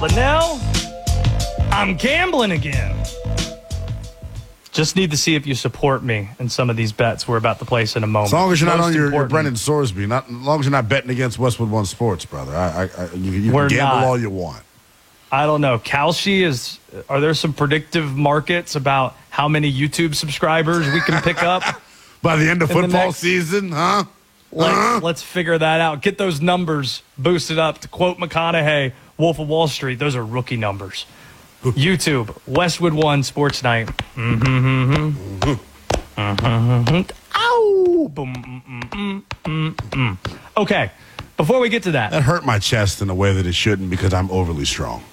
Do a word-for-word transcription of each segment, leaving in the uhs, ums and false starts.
Linnell, I'm gambling again. Just need to see if you support me in some of these bets we're about to place in a moment. As long as you're Most not on your, your important- Brendan Sorsby, not as long as you're not betting against Westwood One Sports, brother. I, I, I you, you We're can gamble not. all you want. I don't know. Kalshi is. Are there some predictive markets about how many YouTube subscribers we can pick up by the end of in the football next- season? Huh? Let's, huh? let's figure that out. Get those numbers boosted up. To quote McConaughey, Wolf of Wall Street, those are rookie numbers. YouTube, Westwood One Sports Night. Mm-hmm, mm-hmm. Mm-hmm. Ow! Boom, mm, mm, mm, mm. Okay, before we get to that, That hurt my chest in a way that it shouldn't because I'm overly strong.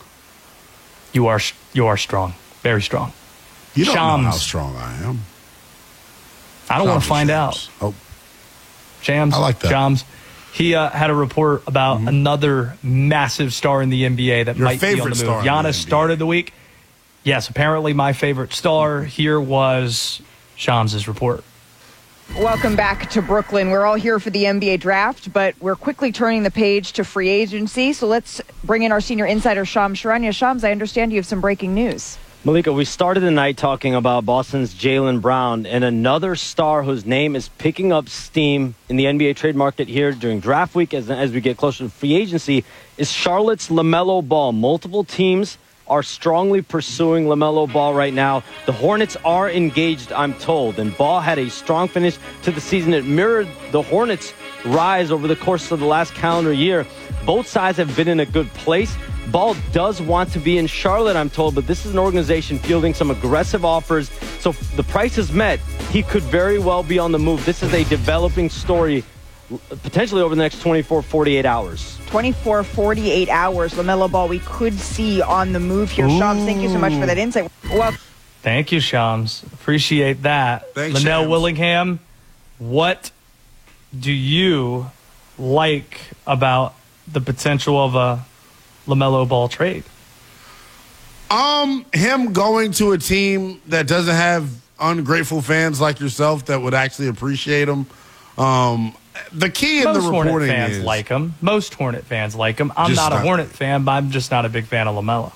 you are you are strong, very strong. You don't Shams. know how strong I am. I don't want Shams to find or out. Shams? Oh, Shams, I like that. Shams. He uh, had a report about mm-hmm. another massive star in the N B A that Your might be on favorite the star move. in the Giannis N B A. started the week. Yes, apparently my favorite star. Here was Shams' report. Welcome back to Brooklyn. We're all here for the N B A draft, but we're quickly turning the page to free agency. So let's bring in our senior insider, Shams Charania. Shams, I understand you have some breaking news. Malika, we started the night talking about Boston's Jaylen Brown, and another star whose name is picking up steam in the N B A trade market here during draft week as, as we get closer to free agency is Charlotte's LaMelo Ball. Multiple teams are strongly pursuing LaMelo Ball right now. The Hornets are engaged, I'm told, and Ball had a strong finish to the season. It mirrored the Hornets' rise over the course of the last calendar year. Both sides have been in a good place. Ball does want to be in Charlotte, I'm told, but this is an organization fielding some aggressive offers. So if the price is met, he could very well be on the move. This is a developing story, potentially over the next twenty-four, forty-eight hours. twenty-four, forty-eight hours, LaMelo Ball we could see on the move here. Ooh. Shams, thank you so much for that insight. Well, thank you, Shams. Appreciate that. Thanks, Linnell Shams. Willingham, what do you like about the potential of a LaMelo Ball trade? Um, him going to a team that doesn't have ungrateful fans like yourself that would actually appreciate him. Um, the key in Most the Hornet reporting fans is like him. Most Hornet fans like him. I'm Just not a not- Hornet fan, but I'm just not a big fan of LaMelo.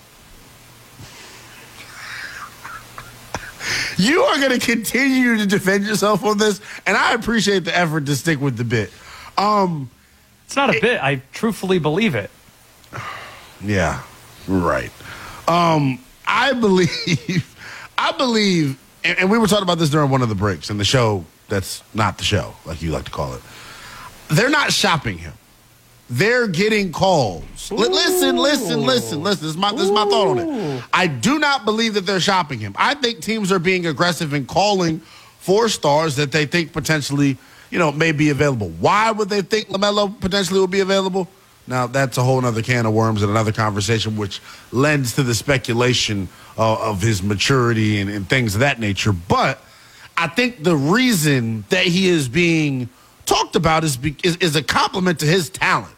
you are going to continue to defend yourself on this, and I appreciate the effort to stick with the bit. Um, It's not a bit. I truthfully believe it. Yeah, right. Um, I believe, I believe, and, and we were talking about this during one of the breaks in the show that's not the show, like you like to call it. They're not shopping him. They're getting calls. L- listen, listen, listen, listen. This is my this is my thought on it. I do not believe that they're shopping him. I think teams are being aggressive in calling for stars that they think potentially, you know, may be available. Why would they think LaMelo potentially will be available? Now, that's a whole other can of worms and another conversation, which lends to the speculation uh, of his maturity and, and things of that nature. But I think the reason that he is being talked about is, be, is, is a compliment to his talent.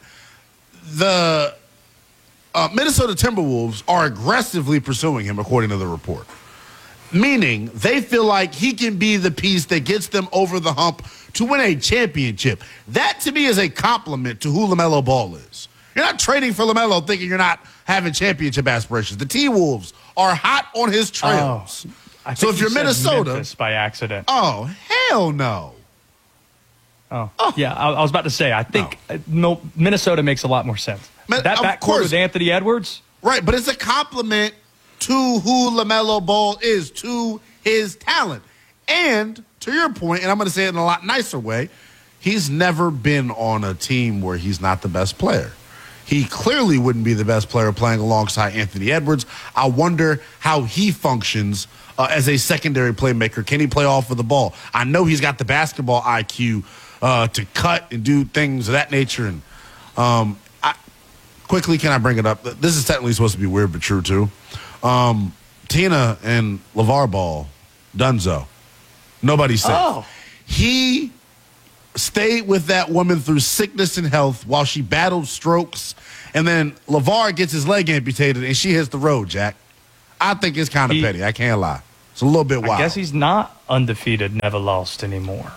The uh, Minnesota Timberwolves are aggressively pursuing him, according to the report. Meaning, they feel like he can be the piece that gets them over the hump to win a championship. That, to me, is a compliment to who LaMelo Ball is. You're not trading for LaMelo thinking you're not having championship aspirations. The T-Wolves are hot on his trails. Oh, I so think if you you're said Minnesota... Memphis by accident. Oh, hell no. Oh, oh. yeah. I, I was about to say, I think no. Minnesota makes a lot more sense. Man, that of backcourt course. with Anthony Edwards? Right, but it's a compliment to who LaMelo Ball is, to his talent. And to your point, and I'm going to say it in a lot nicer way, he's never been on a team where he's not the best player. He clearly wouldn't be the best player playing alongside Anthony Edwards. I wonder how he functions uh, as a secondary playmaker. Can he play off of the ball? I know he's got the basketball I Q uh, to cut and do things of that nature. And um, I, quickly, can I bring it up? This is technically supposed to be weird, but true, too. Um, Tina and LeVar Ball, Dunzo. Nobody said. Oh. He stayed with that woman through sickness and health while she battled strokes. And then LeVar gets his leg amputated and she hits the road, Jack. I think it's kind of He- petty. I can't lie. It's a little bit wild. I guess he's not undefeated, never lost anymore.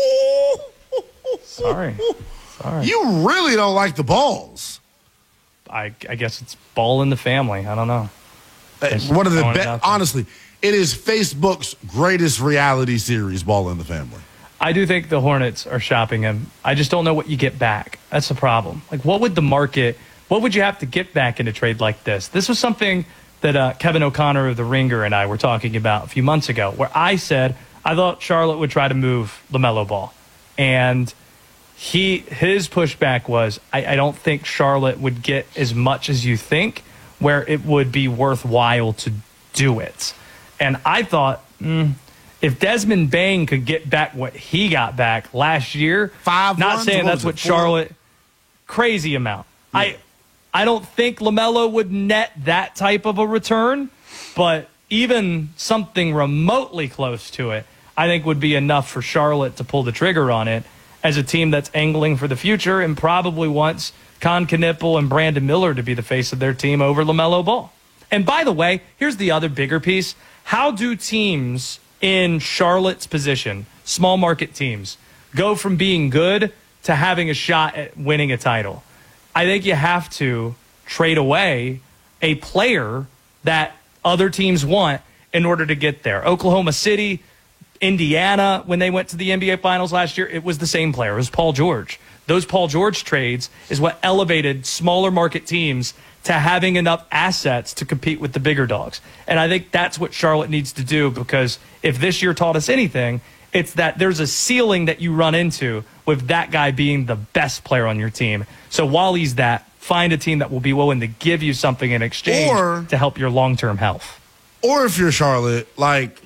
Oh. Sorry. Sorry. You really don't like the Balls. I, I guess it's ball in the family. I don't know. Just One of the throwing it best. out there. Honestly, it is Facebook's greatest reality series, Ball in the Family. I do think the Hornets are shopping him. I just don't know what you get back. That's the problem. Like, what would the market, what would you have to get back in a trade like this? This was something that uh, Kevin O'Connor of The Ringer and I were talking about a few months ago, where I said I thought Charlotte would try to move LaMelo Ball. And he his pushback was, I, I don't think Charlotte would get as much as you think, where it would be worthwhile to do it. And I thought, mm, if Desmond Bain could get back what he got back last year, Five not runs? saying What that's was what it, four? Charlotte, crazy amount. Yeah. I I don't think LaMelo would net that type of a return, but even something remotely close to it, I think would be enough for Charlotte to pull the trigger on it as a team that's angling for the future and probably wants Con Knipple and Brandon Miller to be the face of their team over LaMelo Ball. And by the way, here's the other bigger piece. How do teams in Charlotte's position, small market teams, go from being good to having a shot at winning a title? I think you have to trade away a player that other teams want in order to get there. Oklahoma City, Indiana, when they went to the N B A Finals last year, it was the same player. It was Paul George. Those Paul George trades is what elevated smaller market teams to having enough assets to compete with the bigger dogs. And I think that's what Charlotte needs to do, because if this year taught us anything, it's that there's a ceiling that you run into with that guy being the best player on your team. So while he's that, find a team that will be willing to give you something in exchange Or- to help your long-term health. Or if you're Charlotte, like,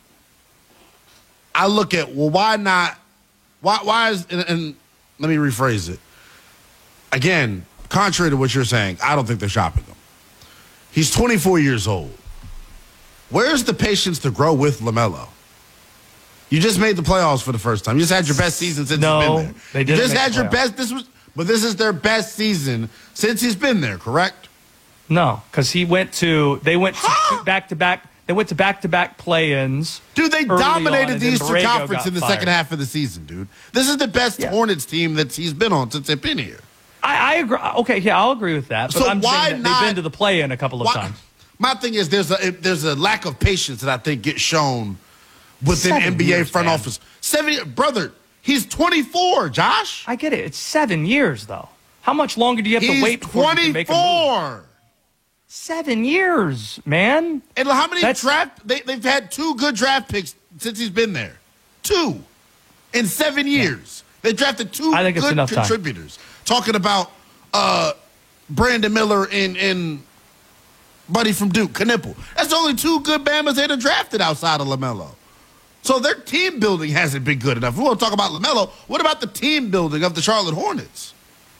I look at, well, why not? Why, why is, and, and let me rephrase it. Again, contrary to what you're saying, I don't think they're shopping him. He's twenty-four years old. Where's the patience to grow with LaMelo? You just made the playoffs for the first time. You just had your best season since No, he's been there. they You didn't just make had the your playoffs. best. This was, but this is their best season since he's been there. Correct? No, because he went to, they went Huh? to back-to-back, they went to back-to-back play-ins. Dude, they early on, dominated and the then Eastern Borrego Conference got in the fired. second half of the season, dude. This is the best Yeah. Hornets team that he's been on since they've been here. I, I agree. Okay, yeah, I'll agree with that. But So I'm why saying that not- they've been to the play-in a couple of Why- times. My thing is there's a there's a lack of patience that I think gets shown within Seven N B A years, front man. office. Seven, brother, he's twenty-four, Josh. I get it. It's seven years, though. How much longer do you have He's to wait before you can make a move? twenty-four. Seven years, man. And how many That's- draft? They, they've had two good draft picks since he's been there. Two in seven years. They drafted two I think it's good enough time. contributors. Talking about uh, Brandon Miller and, and buddy from Duke, Knipple. That's the only two good Bamas they done drafted outside of LaMelo. So their team building hasn't been good enough. We want to talk about LaMelo. What about the team building of the Charlotte Hornets?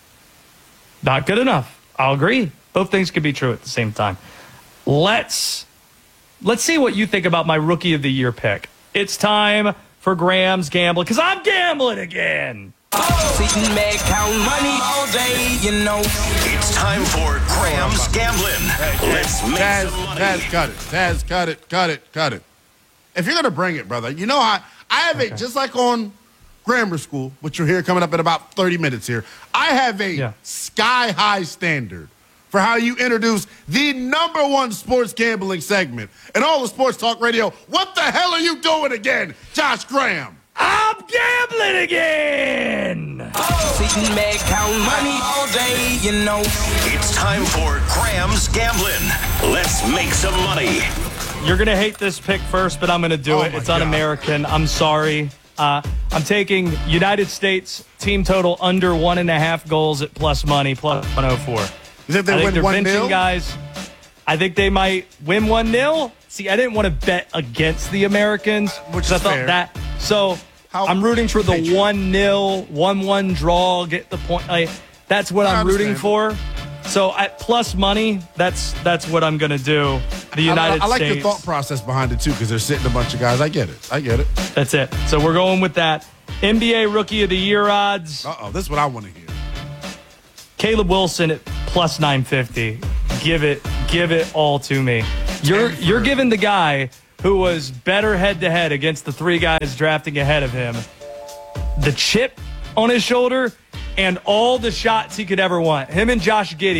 Not good enough. I'll agree. Both things could be true at the same time. Let's let's see what you think about my Rookie of the Year pick. It's time for Graham's gambling, because I'm gambling again. Sitting back, counting money all day, you know. It's time for Graham's Gambling. Let's make Taz, some money. Taz, cut it. Taz, cut it, cut it, cut it. If you're going to bring it, brother, you know how I have a, just like on grammar school, which you'll hear coming up in about thirty minutes here, I have a Yeah. sky high standard for how you introduce the number one sports gambling segment in all of sports talk radio. What the hell are you doing again, Josh Graham? I'm gambling again. Sitting back, counting money all day, you know. It's time for Graham's Gambling. Let's make some money. You're going to hate this pick first, but I'm going to do Oh it. my It's God. un-American. I'm sorry. Uh, I'm taking United States team total under one and a half goals at plus money, plus one oh four. You think they I think win they're one benching nil? guys. I think they might win one nil. See, I didn't want to bet against the Americans, Which 'cause I is thought fair. that. So How- I'm rooting for the Patriot. one nil, one one draw, get the point. Like, that's what I I'm rooting understand. for. So at plus money, that's that's what I'm going to do. The United I, I like States. the thought process behind it, too, because they're sitting a bunch of guys. I get it. I get it. That's it. So we're going with that. N B A Rookie of the Year odds. Uh-oh, this is what I want to hear. Caleb Wilson at plus nine fifty. Give it, give it all to me. You're Ten for- you're giving the guy who was better head to head against the three guys drafting ahead of him the chip on his shoulder and all the shots he could ever want. Him and Josh Giddey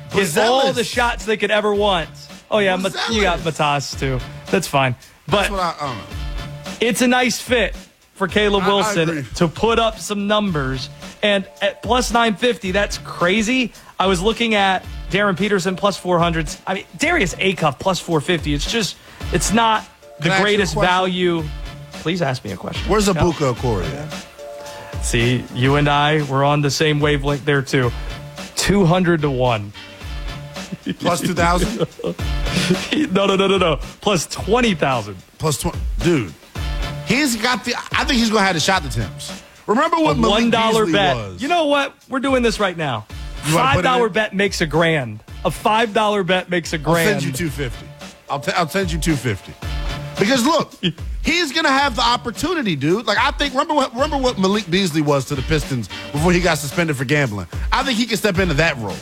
Get Buzelis. all the shots they could ever want. Oh, yeah, Mat- you got Matas, too. That's fine. But That's what I, I don't know. it's a nice fit for Caleb I- I Wilson agree. to put up some numbers. And at plus nine fifty, that's crazy. I was looking at Darren Peterson plus four hundred. I mean, Darius Acuff plus four fifty. It's just, it's not the Can I ask you a greatest question? value. Please ask me a question. Where's Yeah. Abuka Okori at? See, you and I were on the same wavelength there, too. two hundred to one. Plus two thousand? No, no, no, no, no. Plus twenty thousand. Plus twenty. Dude, he's got the. I think he's going to have the shot attempts. Remember what A Malik one dollar Beasley bet. was? You know what? We're doing this right now. You wanna Five put it dollar in? bet makes a grand. A five dollar bet makes a I'll grand. send you two fifty. I'll t- I'll send you two fifty. Because look, he's gonna have the opportunity, dude. Like I think, remember what remember what Malik Beasley was to the Pistons before he got suspended for gambling. I think he can step into that role.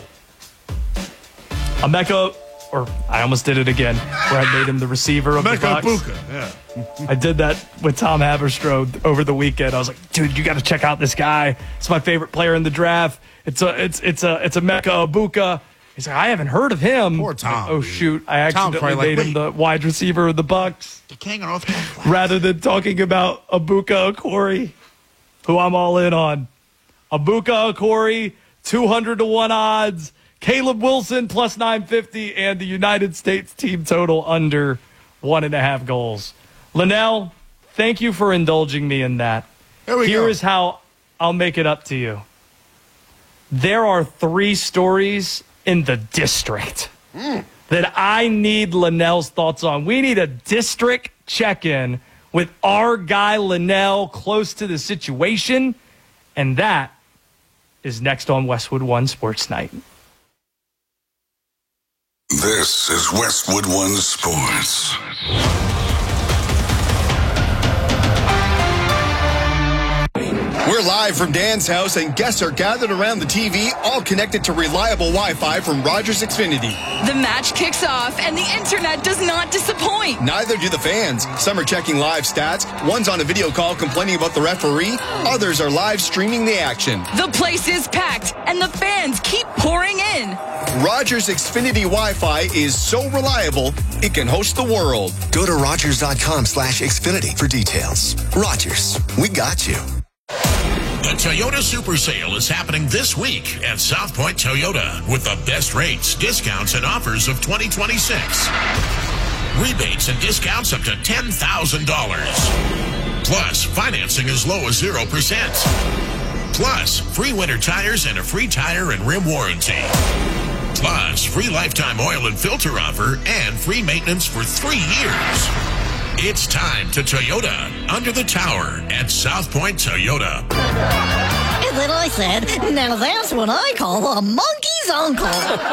A Mecca, or I almost did it again, where I made him the receiver of the Mecca Bucks. Abuka, yeah. I did that with Tom Haberstroh over the weekend. I was like, dude, you got to check out this guy. It's my favorite player in the draft. It's a, it's, it's a, it's a Mecca Abuka. He's like, I haven't heard of him. Poor Tom, Like, oh dude. shoot, I Tom's accidentally probably like, made him wait. the wide receiver of the Bucks The king of North Carolina. rather than talking about Abuka Okori, who I'm all in on. Abuka Okori, two hundred to one odds. Caleb Wilson plus nine fifty, and the United States team total under one and a half goals. Linnell, thank you for indulging me in that. Here we Here go. is how I'll make it up to you. There are three stories in the district that I need Linnell's thoughts on. We need a district check-in with our guy Linnell close to the situation, and that is next on Westwood One Sports Night. This is Westwood One Sports. We're live from Dan's house, and guests are gathered around the T V, all connected to reliable Wi-Fi from Rogers Xfinity. The match kicks off, and the internet does not disappoint. Neither do the fans. Some are checking live stats. One's on a video call complaining about the referee. Others are live streaming the action. The place is packed, and the fans keep pouring in. Rogers Xfinity Wi-Fi is so reliable, it can host the world. Go to Rogers.com slash Xfinity for details. Rogers, we got you. The Toyota Super Sale is happening this week at South Point Toyota with the best rates, discounts, and offers of twenty twenty-six. Rebates and discounts up to ten thousand dollars. Plus, financing as low as zero percent. Plus, free winter tires and a free tire and rim warranty. Plus, free lifetime oil and filter offer and free maintenance for three years. It's time to Toyota under the tower at South Point Toyota. And then I said, now that's what I call a monkey's uncle.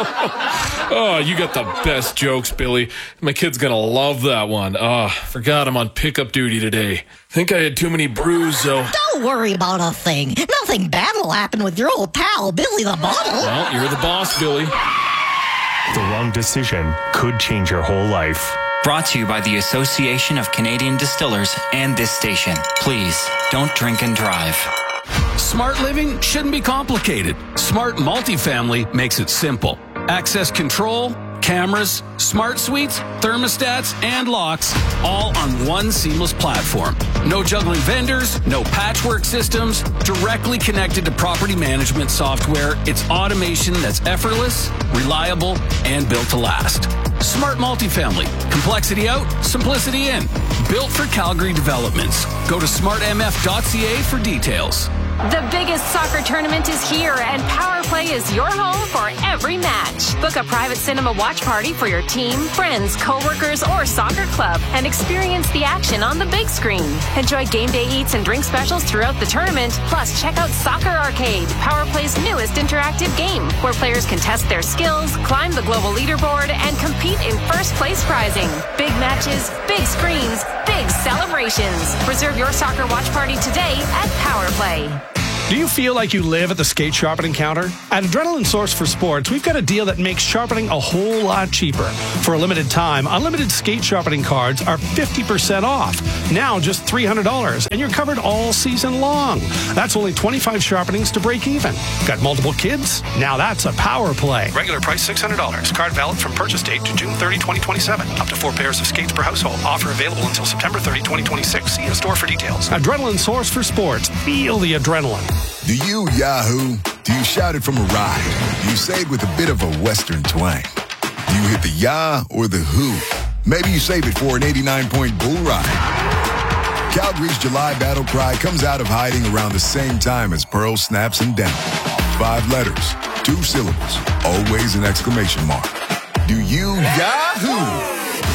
Oh, you got the best jokes, Billy. My kid's gonna love that one. Oh, forgot I'm on pickup duty today. Think I had too many brews, though. Don't worry about a thing. Nothing bad will happen with your old pal, Billy the Bottle. Well, you're the boss, Billy. The wrong decision could change your whole life. Brought to you by the Association of Canadian Distillers and this station. Please, don't drink and drive. Smart living shouldn't be complicated. Smart Multifamily makes it simple. Access control, cameras, smart suites, thermostats, and locks, all on one seamless platform. No juggling vendors, no patchwork systems, directly connected to property management software. It's automation that's effortless, reliable, and built to last. Smart Multifamily. Complexity out, simplicity in. Built for Calgary developments. Go to smart m f dot c a for details. The biggest soccer tournament is here, and Power Play is your home for every match. Book a private cinema watch party for your team, friends, coworkers, or soccer club, and experience the action on the big screen. Enjoy game day eats and drink specials throughout the tournament. Plus, check out Soccer Arcade, Power Play's newest interactive game, where players can test their skills, climb the global leaderboard, and compete in first place prizing. Big matches, big screens, big celebrations. Reserve your soccer watch party today at Power Play. Do you feel like you live at the skate sharpening counter? At Adrenaline Source for Sports, we've got a deal that makes sharpening a whole lot cheaper. For a limited time, unlimited skate sharpening cards are fifty percent off. Now just three hundred dollars, and you're covered all season long. That's only twenty-five sharpenings to break even. Got multiple kids? Now that's a power play. Regular price six hundred dollars. Card valid from purchase date to June thirtieth, twenty twenty-seven. Up to four pairs of skates per household. Offer available until September thirtieth, twenty twenty-six. See in store for details. Adrenaline Source for Sports. Feel the adrenaline. Do you Yahoo? Do you shout it from a ride? Do you say it with a bit of a Western twang? Do you hit the Yah or the Who? Maybe you save it for an eighty-nine point bull ride. Calgary's July battle cry comes out of hiding around the same time as Pearl snaps and down. Five letters, two syllables, always an exclamation mark. Do you Yahoo?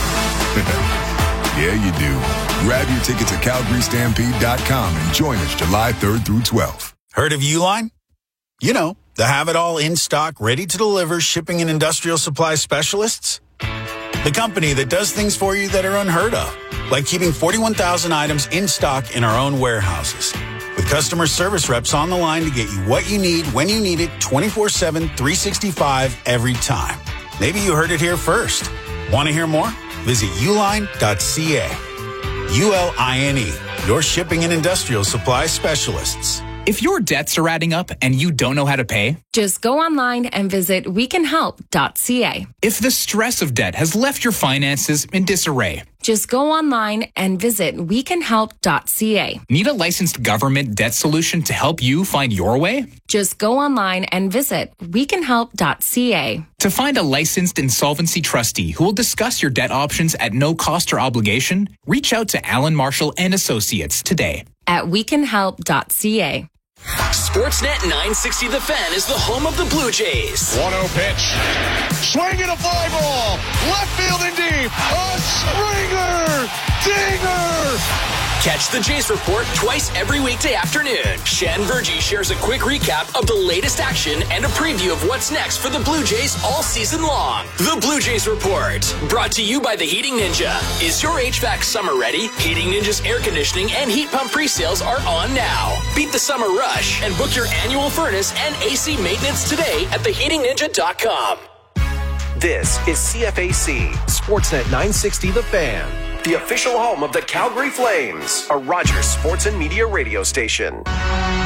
Yeah, you do. Grab your tickets at Calgary Stampede dot com and join us July third through twelfth. Heard of Uline? You know, the have-it-all in-stock, ready-to-deliver shipping and industrial supply specialists. The company that does things for you that are unheard of, like keeping forty-one thousand items in stock in our own warehouses. With customer service reps on the line to get you what you need, when you need it, twenty-four seven, three sixty-five, every time. Maybe you heard it here first. Want to hear more? Visit uline dot c a. U L I N E, your shipping and industrial supply specialists. If your debts are adding up and you don't know how to pay, just go online and visit we can help dot c a. If the stress of debt has left your finances in disarray, just go online and visit we can help dot c a. Need a licensed government debt solution to help you find your way? Just go online and visit we can help dot c a. To find a licensed insolvency trustee who will discuss your debt options at no cost or obligation, reach out to Alan Marshall and Associates today at we can help dot c a. Sportsnet nine sixty The Fan is the home of the Blue Jays. one oh pitch. Swing and a fly ball. Left field and deep. A Springer. Dinger. Catch the Jays Report twice every weekday afternoon. Shan Virgie shares a quick recap of the latest action and a preview of what's next for the Blue Jays all season long. The Blue Jays Report, brought to you by the Heating Ninja. Is your H V A C summer ready? Heating Ninja's air conditioning and heat pump pre-sales are on now. Beat the summer rush and book your annual furnace and A C maintenance today at the heating ninja dot com. This is C F A C, Sportsnet nine sixty The Fan, the official home of the Calgary Flames, a Rogers Sports and Media radio station.